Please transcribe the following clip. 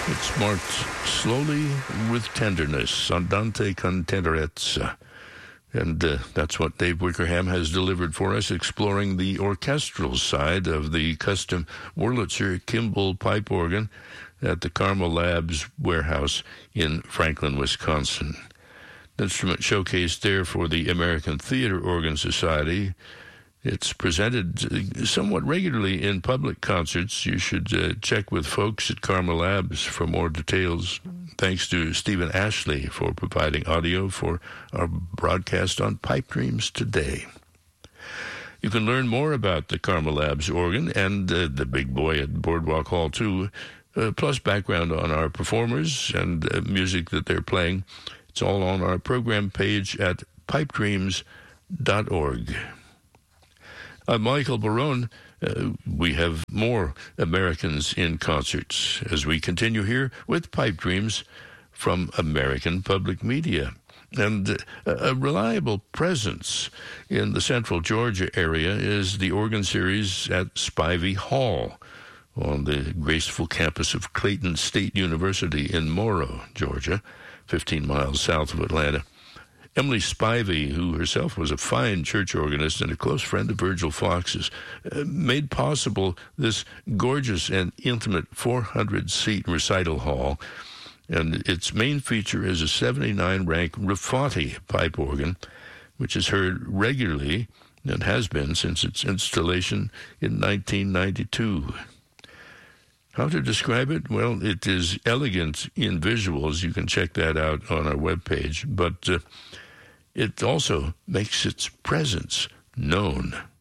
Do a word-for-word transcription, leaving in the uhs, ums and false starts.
It's marked slowly with tenderness, andante con tenerezza. And uh, that's what Dave Wickerham has delivered for us, exploring the orchestral side of the custom Wurlitzer Kimball pipe organ at the Carmel Labs warehouse in Franklin, Wisconsin. The instrument showcased there for the American Theater Organ Society. It's presented somewhat regularly in public concerts. You should uh, check with folks at Carmel Labs for more details. Thanks to Stephen Ashley for providing audio for our broadcast on Pipe Dreams today. You can learn more about the Carmel Labs organ and uh, the big boy at Boardwalk Hall too, uh, plus background on our performers and uh, music that they're playing. It's all on our program page at pipe dreams dot org. I'm Michael Barone. Uh, we have more Americans in concerts as we continue here with Pipe Dreams from American Public Media. And uh, a reliable presence in the central Georgia area is the organ series at Spivey Hall on the graceful campus of Clayton State University in Morrow, Georgia, fifteen miles south of Atlanta. Emily Spivey, who herself was a fine church organist and a close friend of Virgil Fox's, uh, made possible this gorgeous and intimate four hundred seat recital hall. And its main feature is a seventy-nine rank Rafati pipe organ, which is heard regularly and has been since its installation in nineteen ninety-two. How to describe it? Well, it is elegant in visuals. You can check that out on our webpage. But uh, it also makes its presence known.